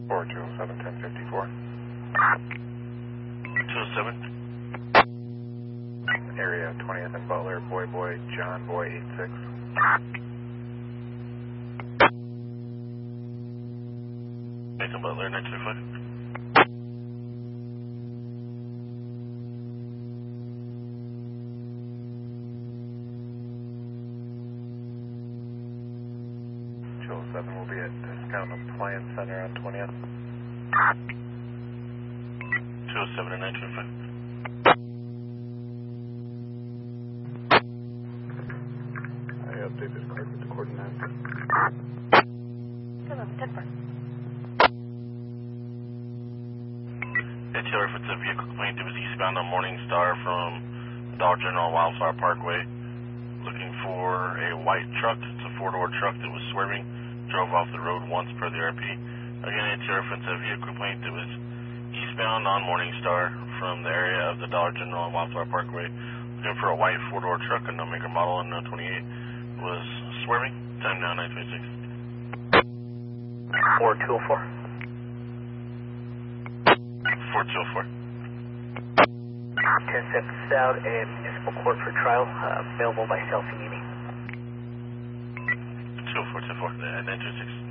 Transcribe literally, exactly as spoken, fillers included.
four two oh seven, ten fifty-four. two oh seven. Area twentieth and Butler, Boy Boy, John Boy eight six. Nathan Butler, nine two five. two oh seven will be at Discount Appliance Center on twentieth. two oh seven and nine two five. I updated card with the coordinates. seven, different. A T O reference a vehicle complaint that was eastbound on Morningstar from Dollar General Wildflower Parkway, looking for a white truck. It's a four-door truck that was swerving, drove off the road once per the R P. Again, A T O reference a vehicle complaint that was eastbound on Morningstar from the area of the Dollar General Wildflower Parkway, looking for a white four-door truck, a no maker model in no twenty-eight, was swerving. Time now nine twenty-six. four two oh four. four two oh four. ten seconds out and municipal court for trial, uh, available by self-meeting. two oh four two four, nine two six.